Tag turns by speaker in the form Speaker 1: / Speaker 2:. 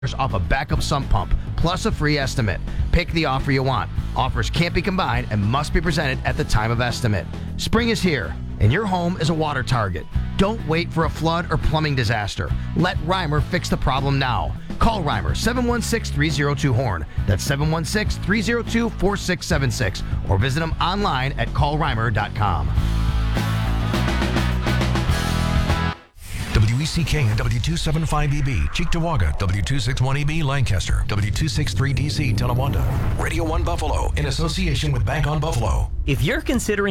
Speaker 1: off a backup sump pump, plus a free estimate. Pick the offer you want. Offers can't be combined and must be presented at the time of estimate. Spring is here, and your home is a water target. Don't wait for a flood or plumbing disaster. Let Reimer fix the problem now. Call Reimer, 716-302-HORN. That's 716-302-4676. Or visit them online at callreimer.com.
Speaker 2: WECK and W275EB, Cheektowaga, W261EB, Lancaster, W263DC, Tonawanda, Radio 1 Buffalo, in association with Bank on Buffalo.
Speaker 3: If you're considering